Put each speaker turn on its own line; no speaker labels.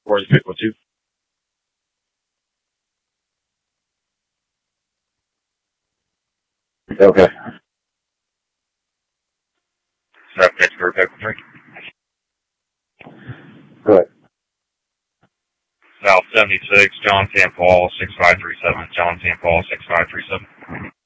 Or is it 612? Okay. South Pittsburgh, Oakland 3. Go ahead. South 76, John Paul 6537. John Paul 6537.